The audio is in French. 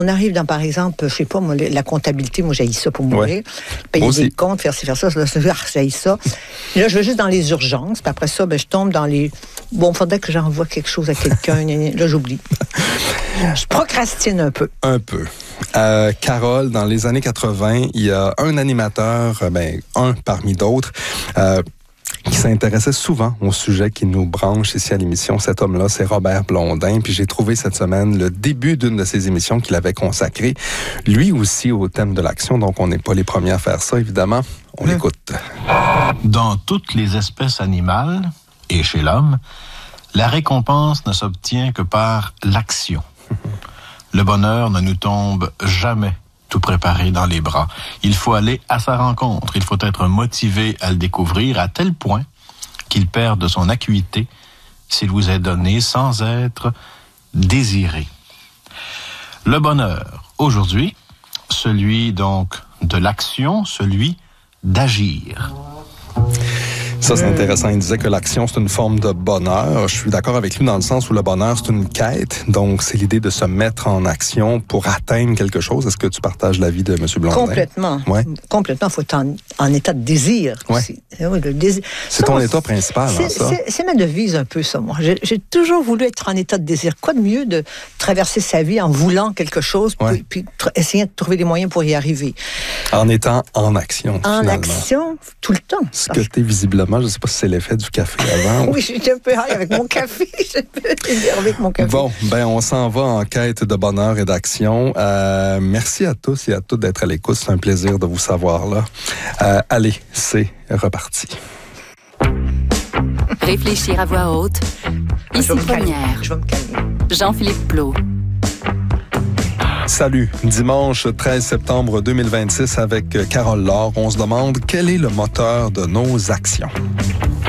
On arrive dans, par exemple, je sais pas, moi, la comptabilité, moi, j'haïs ça pour mourir. Payer des comptes, faire ci, faire ça, j'haïs ça. Là, je vais juste dans les urgences, puis après ça, je tombe dans les... Bon, il faudrait que j'envoie quelque chose à quelqu'un. Là, j'oublie. Je procrastine un peu. Un peu. Carole, dans les années 80, il y a un animateur, un parmi d'autres, qui s'intéressait souvent au sujet qui nous branche ici à l'émission. Cet homme-là, c'est Robert Blondin. Puis j'ai trouvé cette semaine le début d'une de ses émissions qu'il avait consacrée, lui aussi, au thème de l'action. Donc, on n'est pas les premiers à faire ça, évidemment. On l'écoute. Dans toutes les espèces animales, et chez l'homme, la récompense ne s'obtient que par l'action. Le bonheur ne nous tombe jamais tout préparé dans les bras. Il faut aller à sa rencontre. Il faut être motivé à le découvrir à tel point qu'il perd de son acuité s'il vous est donné sans être désiré. Le bonheur, aujourd'hui, celui donc de l'action, celui d'agir. Ça, c'est intéressant. Il disait que l'action, c'est une forme de bonheur. Je suis d'accord avec lui dans le sens où le bonheur, c'est une quête. Donc, c'est l'idée de se mettre en action pour atteindre quelque chose. Est-ce que tu partages l'avis de M. Blondin? Complètement. Ouais. Complètement. Il faut être en état de désir aussi. Oui, le désir. C'est ton état principal, ça? C'est ma devise un peu, ça, moi. J'ai toujours voulu être en état de désir. Quoi de mieux de traverser sa vie en voulant quelque chose, puis essayer de trouver les moyens pour y arriver. En étant en action, En action, tout le temps. Ce que tu es visiblement, je ne sais pas si c'est l'effet du café avant. Oui, j'étais un peu high avec mon café. Je peux t'énerver avec mon café. Bon, on s'en va en quête de bonheur et d'action. Merci à tous et à toutes d'être à l'écoute. C'est un plaisir de vous savoir là. Allez, c'est reparti. Réfléchir à voix haute. Ici Première. Je vais me calmer. Jean-Philippe Plault. Salut, dimanche 13 septembre 2026 avec Carole Laure. On se demande quel est le moteur de nos actions.